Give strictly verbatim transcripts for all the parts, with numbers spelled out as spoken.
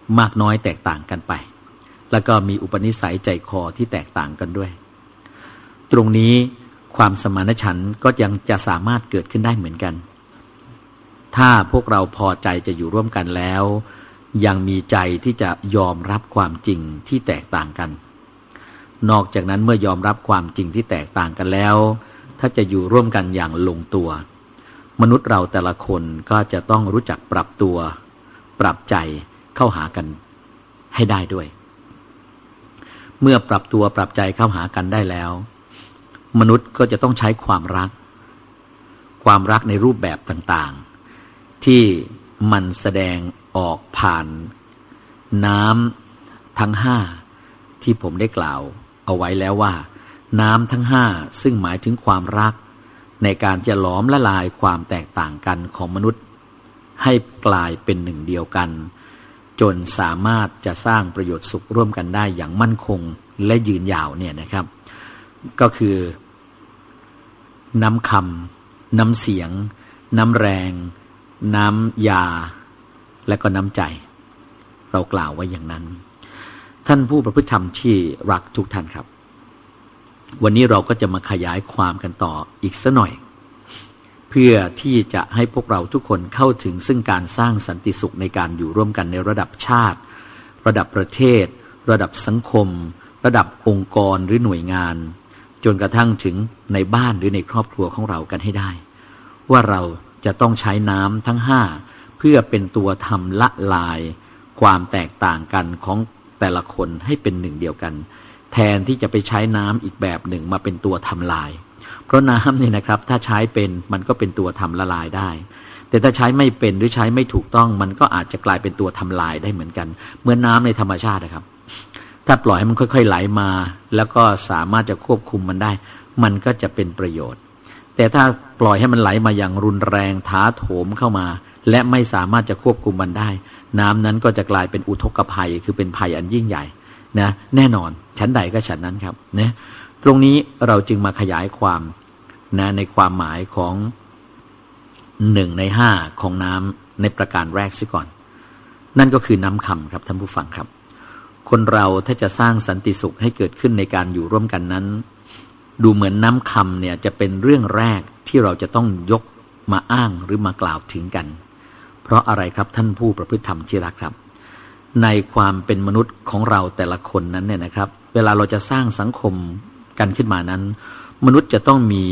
มากน้อยแตกต่างกันไปแล้วก็มีอุปนิสัยใจคอที่แตกต่างกันด้วยตรงนี้ความสมานฉันท์ก็ยังจะสามารถเกิดขึ้นได้เหมือนกันถ้าพวกเราพอใจจะอยู่ร่วมกันแล้วยังมีใจที่จะยอมรับความจริงที่แตกต่างกันนอกจากนั้นเมื่อยอมรับความจริงที่แตกต่างกันแล้วถ้าจะอยู่ร่วมกันอย่างลงตัวมนุษย์เราแต่ละคนก็จะต้องรู้จักปรับตัวปรับใจเข้าหากันให้ได้ด้วยเมื่อปรับตัวปรับใจเข้าหากันได้แล้วมนุษย์ก็จะต้องใช้ความรักความรักในรูปแบบต่างๆที่มันแสดงออกผ่านน้ำทั้งห้าที่ผมได้กล่าวเอาไว้แล้วว่าน้ำทั้งห้าซึ่งหมายถึงความรักในการจะหลอมละลายความแตกต่างกันของมนุษย์ให้กลายเป็นหนึ่งเดียวกันจนสามารถจะสร้างประโยชน์สุขร่วมกันได้อย่างมั่นคงและยืนยาวเนี่ยนะครับก็คือน้ำคำน้ำเสียงน้ำแรงน้ำยาและก็น้ำใจเรากล่าวไว้อย่างนั้นท่านผู้ประพฤติธรรมที่รักทุกท่านครับวันนี้เราก็จะมาขยายความกันต่ออีกสักหน่อยเพื่อที่จะให้พวกเราทุกคนเข้าถึงซึ่งการสร้างสันติสุขในการอยู่ร่วมกันในระดับชาติระดับประเทศระดับสังคมระดับองค์กรหรือหน่วยงานจนกระทั่งถึงในบ้านหรือในครอบครัวของเรากันให้ได้ว่าเราจะต้องใช้น้ำทั้งห้าเพื่อเป็นตัวทำละลายความแตกต่างกันของแต่ละคนให้เป็นหนึ่งเดียวกันแทนที่จะไปใช้น้ำอีกแบบหนึ่งมาเป็นตัวทำลายเพราะน้ำเนี่ยนะครับถ้าใช้เป็นมันก็เป็นตัวทำละลายได้แต่ถ้าใช้ไม่เป็นหรือใช้ไม่ถูกต้องมันก็อาจจะกลายเป็นตัวทำลายได้เหมือนกันเหมือนน้ำในธรรมชาตินะครับถ้าปล่อยให้มันค่อยๆไหลมาแล้วก็สามารถจะควบคุมมันได้มันก็จะเป็นประโยชน์แต่ถ้าปล่อยให้มันไหลมาอย่างรุนแรงท้าโถมเข้ามาและไม่สามารถจะควบคุมมันได้น้ำนั้นก็จะกลายเป็นอุทกภัยคือเป็นภัยอันยิ่งใหญ่นะแน่นอนชั้นใดก็ฉันนั้นครับนะตรงนี้เราจึงมาขยายความนะในความหมายของหนึ่งในห้าของน้ำในประการแรกซิก่อนนั่นก็คือน้ำคำครับท่านผู้ฟังครับคนเราถ้าจะสร้างสันติสุขให้เกิดขึ้นในการอยู่ร่วมกันนั้นดูเหมือนน้ำคำเนี่ยจะเป็นเรื่องแรกที่เราจะต้องยกมาอ้างหรือมากล่าวถึงกันเพราะอะไรครับท่านผู้ประพฤติธรรมที่รักครับในความเป็นมนุษย์ของเราแต่ละคนนั้นเนี่ยนะครับเวลาเราจะสร้างสังคมกันขึ้นมานั้นมนุษย์จะต้องมี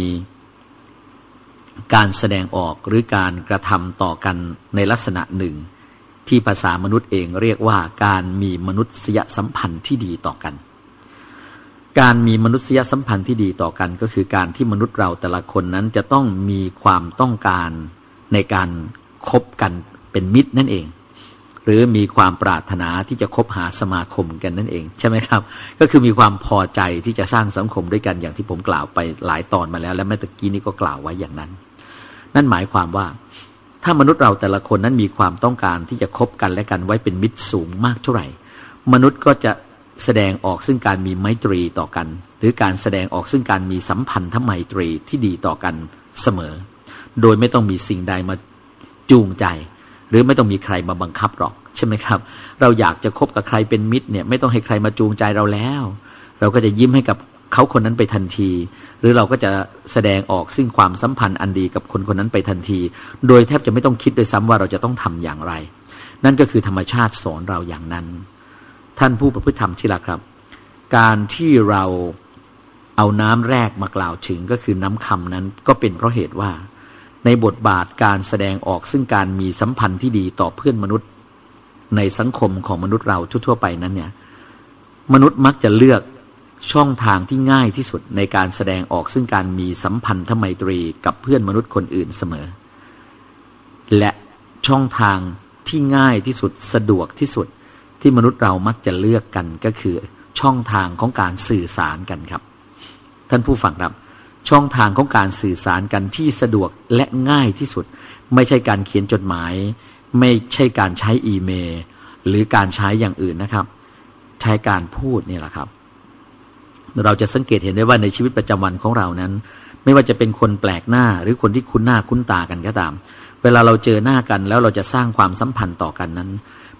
การแสดงออกหรือการกระทำต่อกันในลักษณะหนึ่งที่ภาษามนุษย์เองเรียกว่าการมีมนุษยสัมพันธ์ที่ดีต่อกันการมีมนุษยสัมพันธ์ที่ดีต่อกันก็คือการที่มนุษย์เราแต่ละคนนั้นจะต้องมีความต้องการในการคบกันเป็นมิตรนั่นเองหรือมีความปรารถนาที่จะคบหาสมาคมกันนั่นเองใช่ไหมครับก็คือมีความพอใจที่จะสร้างสังคมด้วยกันอย่างที่ผมกล่าวไปหลายตอนมาแล้วและเมื่อกี้นี้ก็กล่าวไว้อย่างนั้นนั่นหมายความว่าถ้ามนุษย์เราแต่ละคนนั้นมีความต้องการที่จะคบกันและกันไว้เป็นมิตรสูงมากเท่าไหร่มนุษย์ก็จะแสดงออกซึ่งการมีไมตรีต่อกันหรือการแสดงออกซึ่งการมีสัมพันธไมตรีที่ดีต่อกันเสมอโดยไม่ต้องมีสิ่งใดมาจูงใจหรือไม่ต้องมีใครมาบังคับหรอกใช่ไหมครับเราอยากจะคบกับใครเป็นมิตรเนี่ยไม่ต้องให้ใครมาจูงใจเราแล้วเราก็จะยิ้มให้กับเขาคนนั้นไปทันทีหรือเราก็จะแสดงออกซึ่งความสัมพันธ์อันดีกับคนคนนั้นไปทันทีโดยแทบจะไม่ต้องคิดด้วยซ้ำว่าเราจะต้องทำอย่างไรนั่นก็คือธรรมชาติสอนเราอย่างนั้นท่านผู้ประพฤติธรรมที่รักครับการที่เราเอาน้ำแรกมากล่าวถึงก็คือน้ำคำนั้นก็เป็นเพราะเหตุว่าในบทบาทการแสดงออกซึ่งการมีสัมพันธ์ที่ดีต่อเพื่อนมนุษย์ในสังคมของมนุษย์เราทั่วๆไปนั้นเนี่ยมนุษย์มักจะเลือกช่องทางที่ง่ายที่สุดในการแสดงออกซึ่งการมีสัมพันธไมตรีกับเพื่อนมนุษย์คนอื่นเสมอและช่องทางที่ง่ายที่สุดสะดวกที่สุดที่มนุษย์เรามักจะเลือกกันก็คือช่องทางของการสื่อสารกันครับท่านผู้ฟังครับช่องทางของการสื่อสารกันที่สะดวกและง่ายที่สุดไม่ใช่การเขียนจดหมายไม่ใช่การใช้อีเมลหรือการใช้อย่างอื่นนะครับใช้การพูดนี่แหละครับเราจะสังเกตเห็นได้ว่าในชีวิตประจำวันของเรานั้นไม่ว่าจะเป็นคนแปลกหน้าหรือคนที่คุ้นหน้าคุ้นตากันก็ตามเวลาเราเจอหน้ากันแล้วเราจะสร้างความสัมพันธ์ต่อกันนั้น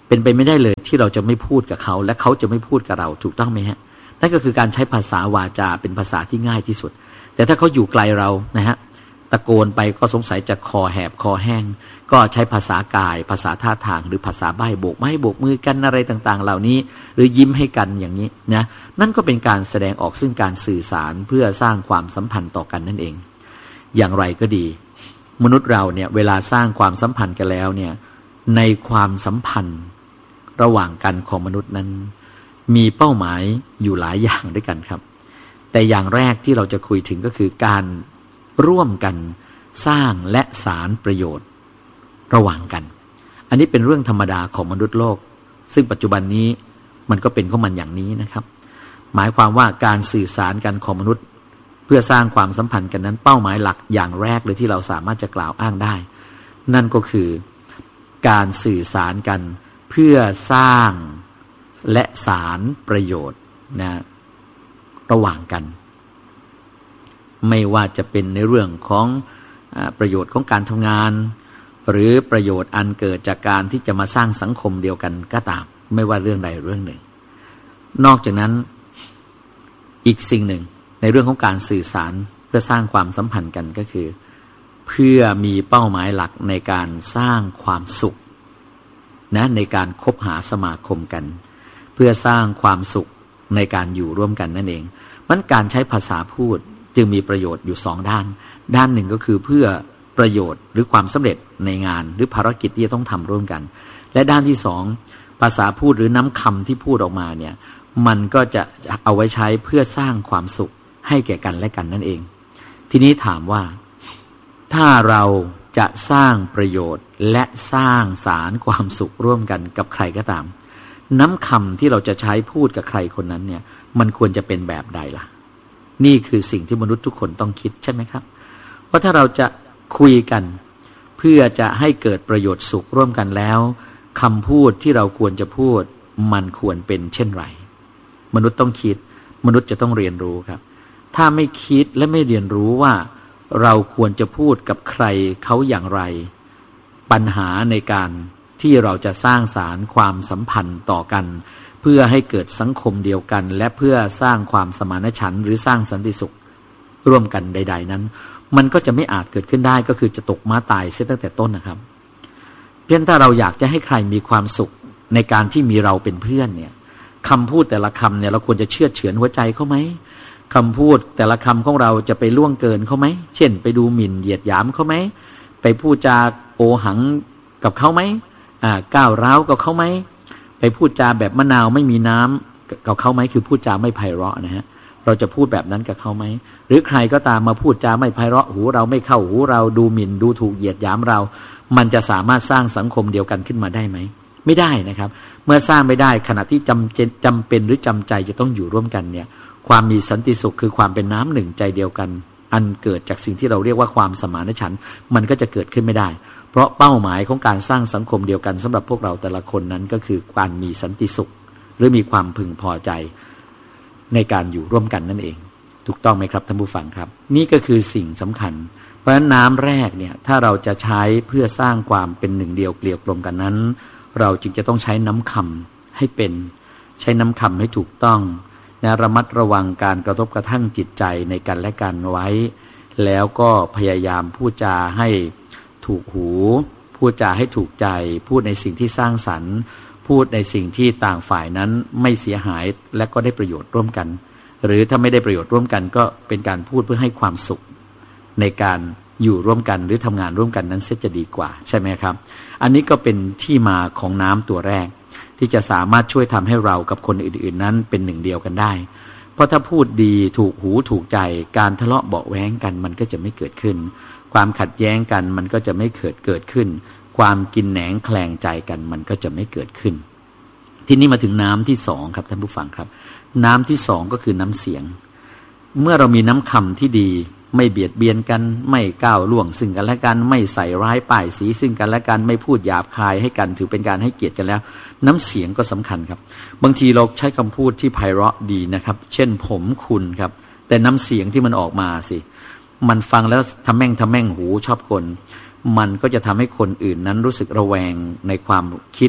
เป็นไปไม่ได้เลยที่เราจะไม่พูดกับเขาและเขาจะไม่พูดกับเราถูกต้องไหมฮะนั่นก็คือการใช้ภาษาวาจาเป็นภาษาที่ง่ายที่สุดแต่ถ้าเขาอยู่ไกลเรานะฮะตะโกนไปก็สงสัยจะคอแหบคอแห้งก็ใช้ภาษากายภาษาท่าทางหรือภาษาใบ้โบกไม้โบกมือกันอะไรต่างๆเหล่านี้หรือยิ้มให้กันอย่างนี้นะนั่นก็เป็นการแสดงออกซึ่งการสื่อสารเพื่อสร้างความสัมพันธ์ต่อกันนั่นเองอย่างไรก็ดีมนุษย์เราเนี่ยเวลาสร้างความสัมพันธ์กันแล้วเนี่ยในความสัมพันธ์ระหว่างกันของมนุษย์นั้นมีเป้าหมายอยู่หลายอย่างด้วยกันครับแต่อย่างแรกที่เราจะคุยถึงก็คือการร่วมกันสร้างและสารประโยชน์ระหว่างกันอันนี้เป็นเรื่องธรรมดาของมนุษย์โลกซึ่งปัจจุบันนี้มันก็เป็นของมันอย่างนี้นะครับหมายความว่าการสื่อสารกันของมนุษย์เพื่อสร้างความสัมพันธ์กันนั้นเป้าหมายหลักอย่างแรกเลยที่เราสามารถจะกล่าวอ้างได้นั่นก็คือการสื่อสารกันเพื่อสร้างและสารประโยชน์นะระหว่างกันไม่ว่าจะเป็นในเรื่องของประโยชน์ของการทำงานหรือประโยชน์อันเกิดจากการที่จะมาสร้างสังคมเดียวกันก็ตามไม่ว่าเรื่องใดเรื่องหนึ่งนอกจากนั้นอีกสิ่งหนึ่งในเรื่องของการสื่อสารเพื่อสร้างความสัมพันธ์กันก็คือเพื่อมีเป้าหมายหลักในการสร้างความสุขนะในการคบหาสมาคมกันเพื่อสร้างความสุขในการอยู่ร่วมกันนั่นเองมันการใช้ภาษาพูดจึงมีประโยชน์อยู่สองด้านด้านหนึ่งก็คือเพื่อประโยชน์หรือความสำเร็จในงานหรือภารกิจที่จะต้องทำร่วมกันและด้านที่สองภาษาพูดหรือน้ำคำที่พูดออกมาเนี่ยมันก็จะเอาไว้ใช้เพื่อสร้างความสุขให้แก่กันและกันนั่นเองทีนี้ถามว่าถ้าเราจะสร้างประโยชน์และสร้างสารความสุขร่วมกันกับใครก็ตามน้ำคำที่เราจะใช้พูดกับใครคนนั้นเนี่ยมันควรจะเป็นแบบใดล่ะนี่คือสิ่งที่มนุษย์ทุกคนต้องคิดใช่ไหมครับเพราะถ้าเราจะคุยกันเพื่อจะให้เกิดประโยชน์สุขร่วมกันแล้วคำพูดที่เราควรจะพูดมันควรเป็นเช่นไรมนุษย์ต้องคิดมนุษย์จะต้องเรียนรู้ครับถ้าไม่คิดและไม่เรียนรู้ว่าเราควรจะพูดกับใครเขาอย่างไรปัญหาในการที่เราจะสร้างสารความสัมพันธ์ต่อกันเพื่อให้เกิดสังคมเดียวกันและเพื่อสร้างความสมานฉันท์หรือสร้างสันติสุขร่วมกันใดๆนั้นมันก็จะไม่อาจเกิดขึ้นได้ก็คือจะตกม้าตายเสียตั้งแต่ต้นนะครับเพียงถ้าเราอยากจะให้ใครมีความสุขในการที่มีเราเป็นเพื่อนเนี่ยคำพูดแต่ละคำเนี่ยเราควรจะเชื่อเฉือนหัวใจเขาไหมคำพูดแต่ละคำของเราจะไปล่วงเกินเขาไหมเช่นไปดูหมิ่นเหยียดหยามเขาไหมไปพูดจาโอหังกับเขาไหมอ่าก้าวร้าวกับเขาไหมไปพูดจาแบบมะนาวไม่มีน้ำกับเขาไหมคือพูดจาไม่ไพเราะนะฮะเราจะพูดแบบนั้นกับเขาไหมหรือใครก็ตามมาพูดจาไม่ไพเราะหูเราไม่เข้าหูเราดูหมิ่นดูถูกเหยียดหยามเรามันจะสามารถสร้างสังคมเดียวกันขึ้นมาได้ไหมไม่ได้นะครับเมื่อสร้างไม่ได้ขณะที่จำจำเป็นหรือจำใจจะต้องอยู่ร่วมกันเนี่ยความมีสันติสุขคือความเป็นน้ำหนึ่งใจเดียวกันอันเกิดจากสิ่งที่เราเรียกว่าความสมานฉันท์มันก็จะเกิดขึ้นไม่ได้เพราะเป้าหมายของการสร้างสังคมเดียวกันสำหรับพวกเราแต่ละคนนั้นก็คือการมีสันติสุขหรือมีความพึงพอใจในการอยู่ร่วมกันนั่นเองถูกต้องไหมครับท่านผู้ฟังครับนี่ก็คือสิ่งสำคัญเพราะฉะนั้นน้ำแรกเนี่ยถ้าเราจะใช้เพื่อสร้างความเป็นหนึ่งเดียวเกลียวกลมกันนั้นเราจึงจะต้องใช้น้ำคำให้เป็นใช้น้ำคำให้ถูกต้องนะระมัดระวังการกระทบกระทั่งจิตใจในกันและกันไว้แล้วก็พยายามพูดจาให้ถูกหูพูดจาให้ถูกใจพูดในสิ่งที่สร้างสรรค์พูดในสิ่งที่ต่างฝ่ายนั้นไม่เสียหายและก็ได้ประโยชน์ร่วมกันหรือถ้าไม่ได้ประโยชน์ร่วมกันก็เป็นการพูดเพื่อให้ความสุขในการอยู่ร่วมกันหรือทำงานร่วมกันนั้นเสียจะดีกว่าใช่ไหมครับอันนี้ก็เป็นที่มาของน้ำตัวแรกที่จะสามารถช่วยทำให้เรากับคนอื่นๆนั้นเป็นหนึ่งเดียวกันได้เพราะถ้าพูดดีถูกหูถูกใจการทะเลาะเบาะแว้งกันมันก็จะไม่เกิดขึ้นความขัดแย้งกันมันก็จะไม่เกิดเกิดขึ้นความกินแหนงแคลงใจกันมันก็จะไม่เกิดขึ้นทีนี้มาถึงน้ำที่สองครับท่านผู้ฟังครับน้ำที่สองก็คือน้ำเสียงเมื่อเรามีน้ำคำที่ดีไม่เบียดเบียนกันไม่ก้าวล่วงซึ่งกันและกันไม่ใส่ร้ายป้ายสีซึ่งกันและกันไม่พูดหยาบคายให้กันถือเป็นการให้เกียรติกันแล้วน้ำเสียงก็สำคัญครับบางทีเราใช้คำพูดที่ไพเราะดีนะครับเช่นผมคุณครับแต่น้ำเสียงที่มันออกมาสิมันฟังแล้วทำแม่งทำแม่งหูชอบกลมันก็จะทำให้คนอื่นนั้นรู้สึกระแวงในความคิด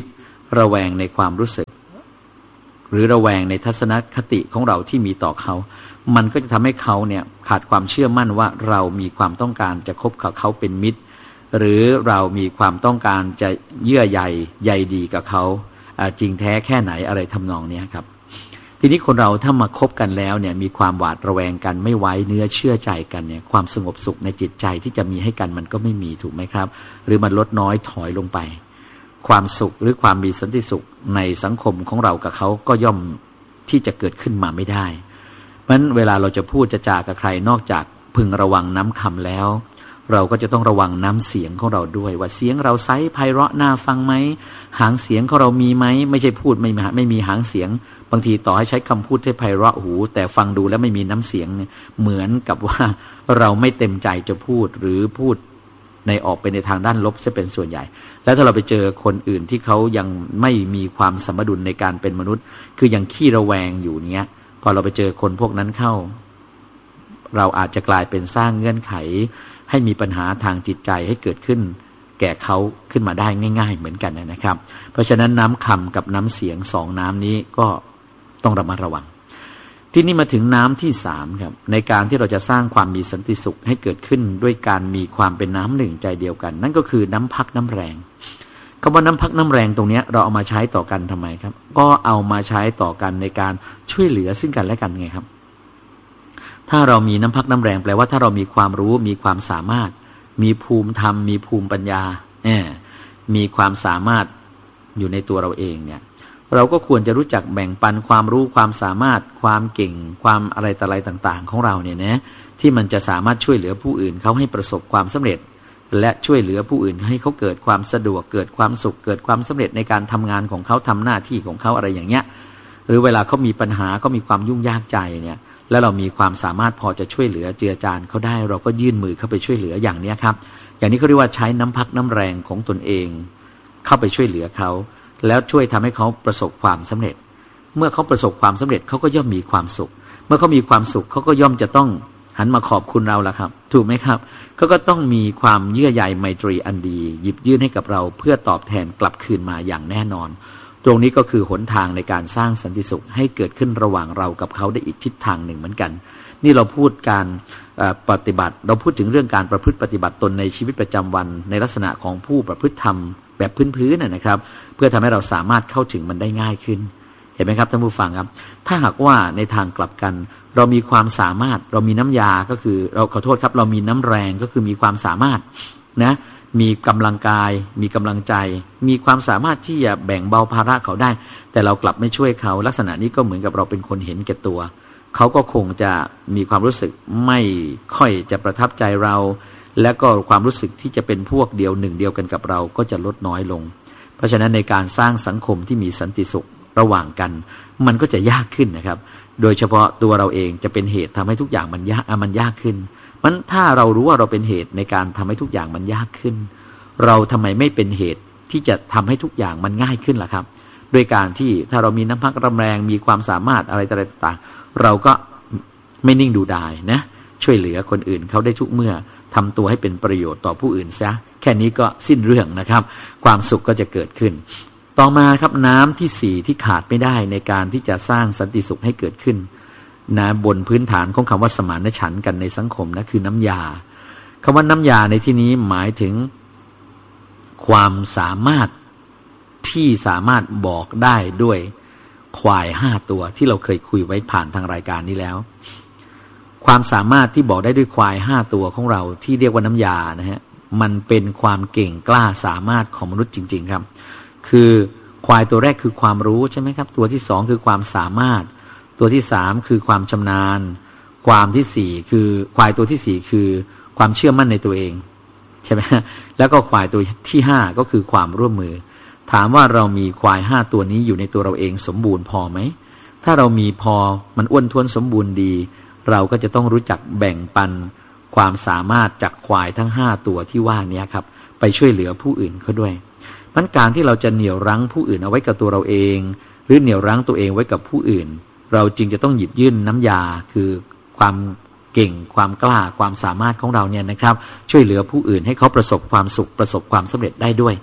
ระแวงในความรู้สึกหรือระแวงในทัศนคติของเราที่มีต่อเขามันก็จะทำให้เขาเนี่ยขาดความเชื่อมั่นว่าเรามีความต้องการจะคบกับเขาเป็นมิตรหรือเรามีความต้องการจะเยื่อใยใยดีกับเขาจริงแท้แค่ไหนอะไรทำนองนี้ครับทีนี้คนเราถ้ามาคบกันแล้วเนี่ยมีความหวาดระแวงกันไม่ไว้เนื้อเชื่อใจกันเนี่ยความสงบสุขในจิตใจที่จะมีให้กันมันก็ไม่มีถูกไหมครับหรือมันลดน้อยถอยลงไปความสุขหรือความมีสันติสุขในสังคมของเรากับเขาก็ย่อมที่จะเกิดขึ้นมาไม่ได้เพราะฉะนั้นเวลาเราจะพูดจะจากับใครนอกจากพึงระวังน้ำคำแล้วเราก็จะต้องระวังน้ำเสียงของเราด้วยว่าเสียงเราไซส์ไพเราะน่าฟังไหมหางเสียงของเรามีไหมไม่ใช่พูดไม่ไม่มีหางเสียงบางทีต่อให้ใช้คำพูดที่ไพเราะหูแต่ฟังดูแล้วไม่มีน้ำเสียงเนี่ยเหมือนกับว่าเราไม่เต็มใจจะพูดหรือพูดในออกไปในทางด้านลบจะเป็นส่วนใหญ่แล้วถ้าเราไปเจอคนอื่นที่เขายังไม่มีความสมดุลในการเป็นมนุษย์คือยังขี้ระแวงอยู่เนี้ยพอเราไปเจอคนพวกนั้นเข้าเราอาจจะกลายเป็นสร้างเงื่อนไขให้มีปัญหาทางจิตใจให้เกิดขึ้นแก่เขาขึ้นมาได้ง่ายๆเหมือนกันนะครับเพราะฉะนั้นน้ำคำกับน้ำเสียงสองน้ำนี้ก็ต้องระมัดระวังที่นี่มาถึงน้ำที่สามครับในการที่เราจะสร้างความมีสันติสุขให้เกิดขึ้นด้วยการมีความเป็นน้ำหนึ่งใจเดียวกันนั่นก็คือน้ำพักน้ำแรงคำว่าน้ำพักน้ำแรงตรงนี้เราเอามาใช้ต่อกันทำไมครับก็เอามาใช้ต่อกันในการช่วยเหลือซึ่งกันและกันไงครับถ้าเรามีน้ำพักน้ำแรงแปลว่าถ้าเรามีความรู้มีความสามารถมีภูมิธรรมมีภูมิปัญญาเออมีความสามารถอยู่ในตัวเราเองเนี่ยเราก็ควรจะรู้จักแบ่งปันความรู้ความสามารถความเก่งความอะไรต่ออะไรต่างๆของเราเนี่ยนะที่มันจะสามารถช่วยเหลือผู้อื่นเขาให้ประสบความสำเร็จและช่วยเหลือผู้อื่นให้เขาเกิดความสะดวกเกิดความสุขเกิดความสำเร็จในการทำงานของเขาทำหน้าที่ของเขาอะไรอย่างเงี้ยหรือเวลาเขามีปัญหาเขามีความยุ่งยากใจเนี่ยแล้วเรามีความสามารถพอจะช่วยเหลือเจือจานเขาได้เราก็ยื่นมือเข้าไปช่วยเหลืออย่างนี้ครับอย่างนี้เขาเรียกว่าใช้น้ำพักน้ำแรงของตนเองเข้าไปช่วยเหลือเขาแล้วช่วยทำให้เขาประสบความสำเร็จเมื่อเขาประสบความสำเร็จเขาก็ย่อมมีความสุขเมื่อเขามีความสุขเขาก็ย่อมจะต้องหันมาขอบคุณเราละครับถูกไหมครับเขาก็ต้องมีความเยื่อใยไมตรีอันดีหยิบยื่นให้กับเราเพื่อตอบแทนกลับคืนมาอย่างแน่นอนตรงนี้ก็คือหนทางในการสร้างสันติสุขให้เกิดขึ้นระหว่างเรากับเขาได้อีกทิศทางหนึ่งเหมือนกันนี่เราพูดการปฏิบัติเราพูดถึงเรื่องการประพฤติปฏิบัติตนในชีวิตประจำวันในลักษณะของผู้ประพฤติธรรมแบบพื้นๆนะครับเพื่อทำให้เราสามารถเข้าถึงมันได้ง่ายขึ้นเห็นไหมครับท่านผู้ฟังครับถ้าหากว่าในทางกลับกันเรามีความสามารถเรามีน้ำยาก็คือเราขอโทษครับเรามีน้ำแรงก็คือมีความสามารถนะมีกำลังกายมีกำลังใจมีความสามารถที่จะแบ่งเบาภาระเขาได้แต่เรากลับไม่ช่วยเขาลักษณะนี้ก็เหมือนกับเราเป็นคนเห็นแก่ตัวเขาก็คงจะมีความรู้สึกไม่ค่อยจะประทับใจเราและก็ความรู้สึกที่จะเป็นพวกเดียวหนึ่งเดียวกันกับเราก็จะลดน้อยลงเพราะฉะนั้นในการสร้างสังคมที่มีสันติสุขระหว่างกันมันก็จะยากขึ้นนะครับโดยเฉพาะตัวเราเองจะเป็นเหตุทำให้ทุกอย่างมันยากมันยากขึ้นมันถ้าเรารู้ว่าเราเป็นเหตุในการทำให้ทุกอย่างมันยากขึ้นเราทำไมไม่เป็นเหตุที่จะทำให้ทุกอย่างมันง่ายขึ้นล่ะครับโดยการที่ถ้าเรามีน้ำพักน้ำแรงมีความสามารถอะไรต่างๆเราก็ไม่นิ่งดูดายนะช่วยเหลือคนอื่นเขาได้ทุกเมื่อทำตัวให้เป็นประโยชน์ต่อผู้อื่นซะแค่นี้ก็สิ้นเรื่องนะครับความสุขก็จะเกิดขึ้นต่อมาครับน้ำที่สี่ที่ขาดไม่ได้ในการที่จะสร้างสันติสุขให้เกิดขึ้นนะบนพื้นฐานของคำว่าสมานฉันท์กันในสังคมนะคือน้ำยาคำว่าน้ำยาในที่นี้หมายถึงความสามารถที่สามารถบอกได้ด้วยควายห้าตัวที่เราเคยคุยไว้ผ่านทางรายการนี้แล้วความสามารถที่บอกได้ด้วยควายห้าตัวของเราที่เรียกว่าน้ำยานะฮะมันเป็นความเก่งกล้าสามารถของมนุษย์จริงๆครับคือควายตัวแรกคือความรู้ใช่ไหมครับตัวที่สองคือความสามารถตัวที่สามคือความชำนาญความที่สี่คือควายตัวที่สี่คือความเชื่อมั่นในตัวเองใช่ไหมแล้วก็ควายตัวที่ห้าก็คือความร่วมมือถามว่าเรามีควายห้าตัวนี้อยู่ในตัวเราเองสมบูรณ์พอไหมถ้าเรามีพอมันอ้วนท้วนสมบูรณ์ดีเราก็จะต้องรู้จักแบ่งปันความสามารถจากควายทั้งห้าตัวที่ว่านี้ครับไปช่วยเหลือผู้อื่นเขาด้วยมันการที่เราจะเหนี่ยวรั้งผู้อื่นเอาไว้กับตัวเราเองหรือเหนี่ยวรั้งตัวเองไว้กับผู้อื่นเราจึงจะต้องหยิบยื่นน้ำยาคือความเก่งความกล้าความสามารถของเราเนี่ยนะครับช่วยเหลือผู้อื่นให้เขาประสบความสุขประสบความสำเร็จได้ด้วย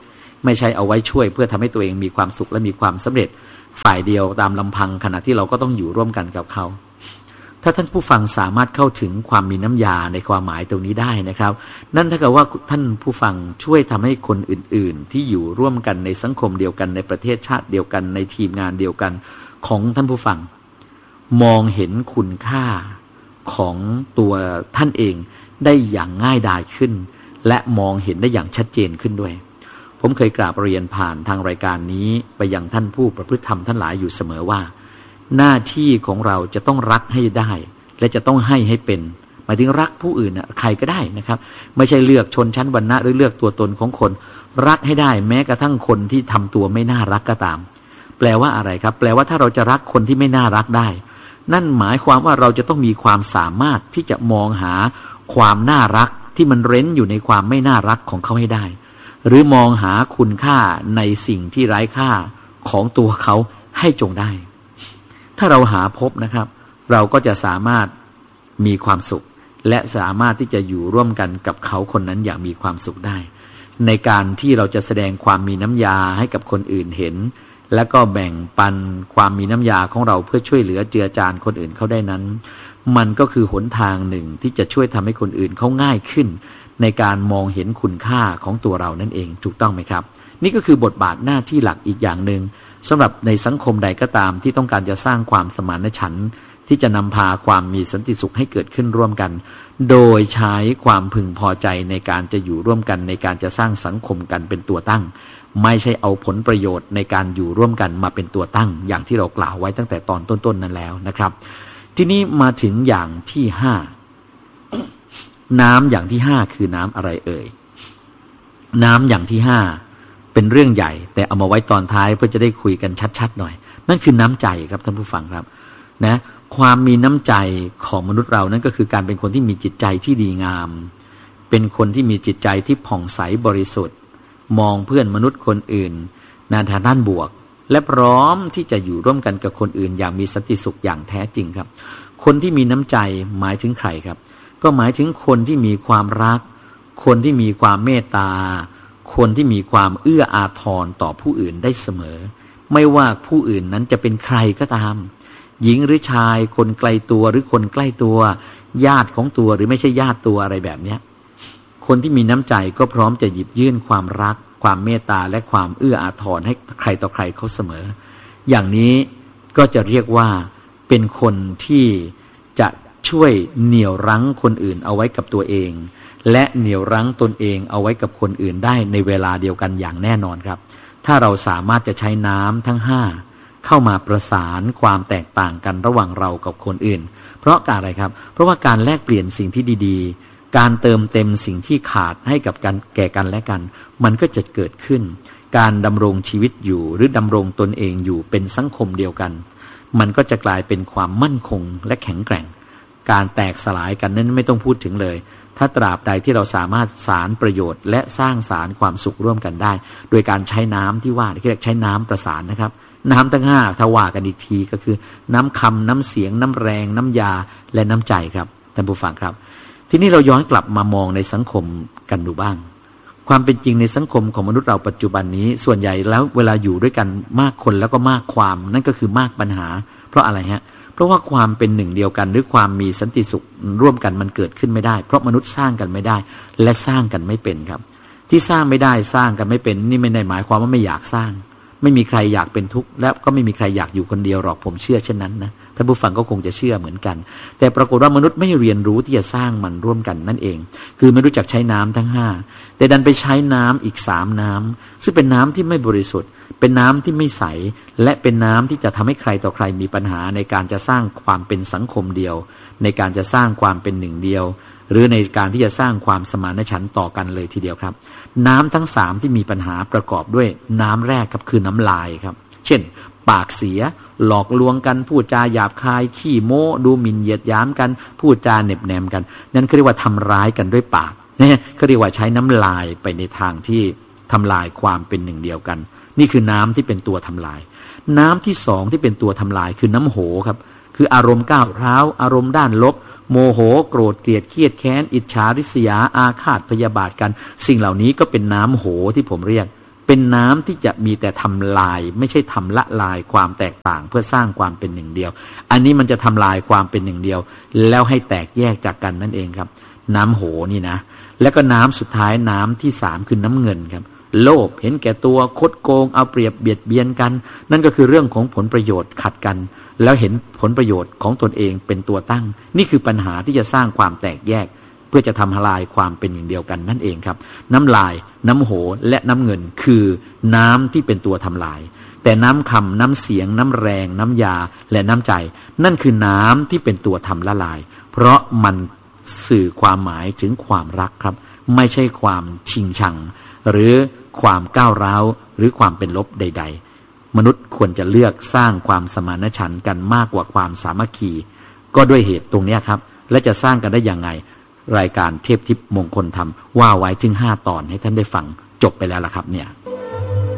ไม่ใช่เอาไว้ช่วยเพื่อทำให้ตัวเองมีความสุขและมีความสำเร็จฝ่ายเดียวตามลำพังขณะที่เราก็ต้องอยู่ร่วมกันกับเขาถ้าท่านผู้ฟังสามารถเข้าถึงความมีน้ำยาในความหมายตรงนี้ได้นะครับนั่นถ้าเกิดว่าท่านผู้ฟังช่วยทำให้คนอื่นๆที่อยู่ร่วมกันในสังคมเดียวกันในประเทศชาติเดียวกันในทีมงานเดียวกันของท่านผู้ฟังมองเห็นคุณค่าของตัวท่านเองได้อย่างง่ายดายขึ้นและมองเห็นได้อย่างชัดเจนขึ้นด้วยผมเคยกราบเรียนผ่านทางรายการนี้ไปยังท่านผู้ประพฤติธรรมท่านหลายอยู่เสมอว่าหน้าที่ของเราจะต้องรักให้ได้และจะต้องให้ให้เป็นหมายถึงรักผู้อื่นนะใครก็ได้นะครับไม่ใช่เลือกชนชั้นวรรณะหรือเลือกตัวตนของคนรักให้ได้แม้กระทั่งคนที่ทำตัวไม่น่ารักก็ตามแปลว่าอะไรครับแปลว่าถ้าเราจะรักคนที่ไม่น่ารักได้นั่นหมายความว่าเราจะต้องมีความสามารถที่จะมองหาความน่ารักที่มันเร้นอยู่ในความไม่น่ารักของเขาให้ได้หรือมองหาคุณค่าในสิ่งที่ไร้ค่าของตัวเขาให้จงได้ถ้าเราหาพบนะครับเราก็จะสามารถมีความสุขและสามารถที่จะอยู่ร่วมกันกับเขาคนนั้นอย่างมีความสุขได้ในการที่เราจะแสดงความมีน้ำยาให้กับคนอื่นเห็นและก็แบ่งปันความมีน้ำยาของเราเพื่อช่วยเหลือเจือจานคนอื่นเขาได้นั้นมันก็คือหนทางหนึ่งที่จะช่วยทำให้คนอื่นเขาง่ายขึ้นในการมองเห็นคุณค่าของตัวเรานั่นเองถูกต้องไหมครับนี่ก็คือบทบาทหน้าที่หลักอีกอย่างหนึ่งสำหรับในสังคมใดก็ตามที่ต้องการจะสร้างความสมานฉันท์ที่จะนำพาความมีสันติสุขให้เกิดขึ้นร่วมกันโดยใช้ความพึงพอใจในการจะอยู่ร่วมกันในการจะสร้างสังคมกันเป็นตัวตั้งไม่ใช่เอาผลประโยชน์ในการอยู่ร่วมกันมาเป็นตัวตั้งอย่างที่เรากล่าวไว้ตั้งแต่ตอนต้นๆนั้นแล้วนะครับทีนี้มาถึงอย่างที่ห้าน้ำอย่างที่ห้าคือน้ำอะไรเอ่ยน้ำอย่างที่ห้าเป็นเรื่องใหญ่แต่เอามาไว้ตอนท้ายเพื่อจะได้คุยกันชัดๆหน่อยนั่นคือน้ำใจครับท่านผู้ฟังครับนะความมีน้ำใจของมนุษย์เรานั่นก็คือการเป็นคนที่มีจิตใจที่ดีงามเป็นคนที่มีจิตใจที่ผ่องใสบริสุทธิ์มองเพื่อนมนุษย์คนอื่นในทางด้านบวกและพร้อมที่จะอยู่ร่วมกันกับคนอื่นอย่างมีสันติสุขอย่างแท้จริงครับคนที่มีน้ำใจหมายถึงใครครับก็หมายถึงคนที่มีความรักคนที่มีความเมตตาคนที่มีความเอื้ออาทรต่อผู้อื่นได้เสมอไม่ว่าผู้อื่นนั้นจะเป็นใครก็ตามหญิงหรือชายคนไกลตัวหรือคนใกล้ตัวญาติของตัวหรือไม่ใช่ญาติตัวอะไรแบบนี้คนที่มีน้ำใจก็พร้อมจะหยิบยื่นความรักความเมตตาและความเอื้ออาทรให้ใครต่อใครเขาเสมออย่างนี้ก็จะเรียกว่าเป็นคนที่จะช่วยเหนี่ยวรั้งคนอื่นเอาไว้กับตัวเองและเหนี่ยวรั้งตนเองเอาไว้กับคนอื่นได้ในเวลาเดียวกันอย่างแน่นอนครับถ้าเราสามารถจะใช้น้ำทั้งห้าเข้ามาประสานความแตกต่างกันระหว่างเรากับคนอื่นเพราะการอะไรครับเพราะว่าการแลกเปลี่ยนสิ่งที่ดีๆการเติมเต็มสิ่งที่ขาดให้กับกันแก่กันและกันมันก็จะเกิดขึ้นการดำรงชีวิตอยู่หรือดำรงตนเองอยู่เป็นสังคมเดียวกันมันก็จะกลายเป็นความมั่นคงและแข็งแกร่งการแตกสลายกันนั้นไม่ต้องพูดถึงเลยถ้าตราบใดที่เราสามารถสารประโยชน์และสร้างสารความสุขร่วมกันได้โดยการใช้น้ำที่ว่าที่เรียกใช้น้ำประสานนะครับน้ำทั้งห้าถ้าว่ากันอีกทีก็คือน้ำคำน้ำเสียงน้ำแรงน้ำยาและน้ำใจครับท่านผู้ฟังครับทีนี้เราย้อนกลับมามองในสังคมกันดูบ้างความเป็นจริงในสังคมของมนุษย์เราปัจจุบันนี้ส่วนใหญ่แล้วเวลาอยู่ด้วยกันมากคนแล้วก็มากความนั่นก็คือมากปัญหาเพราะอะไรฮะเพราะว่าความเป็นหนึ่งเดียวกันหรือความมีสันติสุขร่วมกันมันเกิดขึ้นไม่ได้เพราะมนุษย์สร้างกันไม่ได้และสร้างกันไม่เป็นครับที่สร้างไม่ได้สร้างกันไม่เป็นนี่ไม่ได้หมายความว่าไม่อยากสร้างไม่มีใครอยากเป็นทุกข์และก็ไม่มีใครอยากอยู่คนเดียวหรอกผมเชื่อเช่นนั้นนะท่านผู้ฟังก็คงจะเชื่อเหมือนกันแต่ปรากฏว่ามนุษย์ไม่เรียนรู้ที่จะสร้างมันร่วมกันนั่นเองคือไม่รู้จักใช้น้ำทั้งห้าแต่ดันไปใช้น้ำอีกสามน้ำซึ่งเป็นน้ำที่ไม่บริสุทธิ์เป็นน้ำที่ไม่ใสและเป็นน้ำที่จะทำให้ใครต่อใครมีปัญหาในการจะสร้างความเป็นสังคมเดียวในการจะสร้างความเป็นหนึ่งเดียวหรือในการที่จะสร้างความสมานฉันท์ต่อกันเลยทีเดียวครับน้ำทั้งสามที่มีปัญหาประกอบด้วยน้ำแรกครับคือน้ำลายครับเช่นปากเสียหลอกลวงกันพูดจาหยาบคายขี้โม้ดูหมิ่นเหยียดหยามกันพูดจาเน็บแนมกันนั่นเขาเรียกว่าทำร้ายกันด้วยปากเนี่ยเขาเรียกว่าใช้น้ำลายไปในทางที่ทำลายความเป็นหนึ่งเดียวกันนี่คือน้ำที่เป็นตัวทำลายน้ำที่สองที่เป็นตัวทำลายคือน้ำโหครับคืออารมณ์ก้าวร้าวอารมณ์ด้านลบโมโหโกรธเกลียดเครียดแค้นอิจฉาริษยาอาฆาตพยาบาทกันสิ่งเหล่านี้ก็เป็นน้ำโหที่ผมเรียกเป็นน้ำที่จะมีแต่ทำลายไม่ใช่ทำละลายความแตกต่างเพื่อสร้างความเป็นหนึ่งเดียวอันนี้มันจะทำลายความเป็นหนึ่งเดียวแล้วให้แตกแยกจากกันนั่นเองครับน้ำโหนี่นะแล้วก็น้ำสุดท้ายน้ำที่สามคือน้ำเงินครับโลภเห็นแก่ตัวคดโกงเอาเปรียบเบียดเบียนกันนั่นก็คือเรื่องของผลประโยชน์ขัดกันแล้วเห็นผลประโยชน์ของตนเองเป็นตัวตั้งนี่คือปัญหาที่จะสร้างความแตกแยกเพื่อจะทำลายความเป็นอย่างเดียวกันนั่นเองครับน้ำลายน้ำโหและน้ำเงินคือน้ำที่เป็นตัวทำลายแต่น้ำคำน้ำเสียงน้ำแรงน้ำยาและน้ำใจนั่นคือน้ำที่เป็นตัวทำละลายเพราะมันสื่อความหมายถึงความรักครับไม่ใช่ความชิงชังหรือความก้าวร้าวหรือความเป็นลบใดๆมนุษย์ควรจะเลือกสร้างความสมานฉันท์กันมากกว่าความสามัคคีก็ด้วยเหตุตรงนี้ครับและจะสร้างกันได้อย่างไงรายการเทพทิพย์มงคลธรรมว่าไว้ถึงห้าตอนให้ท่านได้ฟังจบไปแล้วล่ะครับเนี่ย